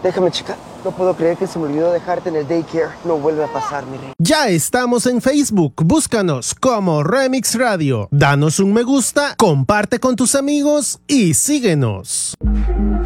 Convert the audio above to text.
Déjame checar. No puedo creer que se me olvidó dejarte en el daycare. No vuelve a pasar, mi rey. Ya estamos en Facebook. Búscanos como Remix Radio. Danos un me gusta, comparte con tus amigos y síguenos.